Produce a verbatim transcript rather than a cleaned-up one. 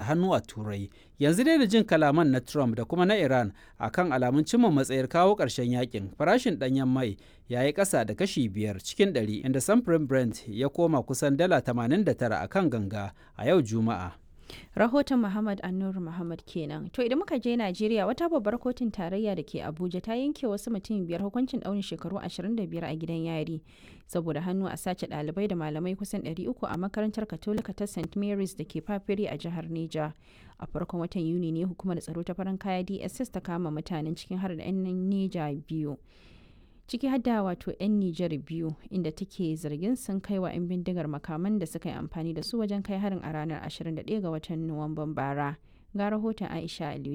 hannu a Turai. Yanzu dai da jin kalaman na Trump da kuma na Iran akan alamun cimma matsayar kawo ƙarshen yakin, farashin ɗanyen mai ya yi ƙasa da kashi biyar cikin ɗari, inda samfurin Brent ya koma kusan dala tamanin da tara a kan ganga a yau Juma'a. Rahoton Muhammad Annur Muhammad kenan. To idan muka je Najeriya, wata babbar kotun tarayya da ke Abuja ta yanke wasu mutum biyar hukuncin ɗaurin shekaru ashirin da biyar a gidan yari saboda hannu a sace ɗalibai da malamai kusan ɗari uku a makarantar Katolika ta Saint Mary's da ke Fafiri a jihar Neja. A farkon watan Yuni ne hukumar tsaro ta farin kaya D S S ta kama mutanen cikin har da 'yan Neja biyu. Ciki hadda wato 'yan Nijar biyu inda take zargin sun kai wa 'yan bindigar makaman da suka yi amfani da su wajen kai harin a ranar ashirin da ɗaya ga watan Nuwamban bara. Ga rahoton Aisha Aliyu